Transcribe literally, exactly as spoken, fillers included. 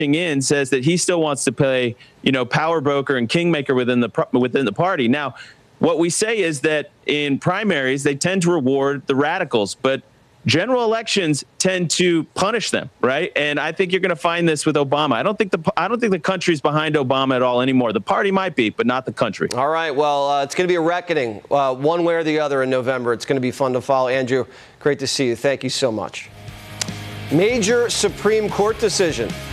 in says that he still wants to play, you know, power broker and kingmaker within the within the party. Now, what we say is that in primaries, they tend to reward the radicals, but general elections tend to punish them, right? And I think you're going to find this with Obama. I don't think the I don't think the country's behind Obama at all anymore. The party might be, but not the country. All right. Well, uh, it's going to be a reckoning, uh, one way or the other in November. It's going to be fun to follow. Andrew, great to see you. Thank you so much. Major Supreme Court decision.